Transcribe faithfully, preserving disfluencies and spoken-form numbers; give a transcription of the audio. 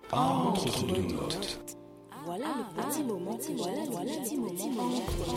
Entre deux notes. Voilà le petit moment, voilà, voilà le petit moment.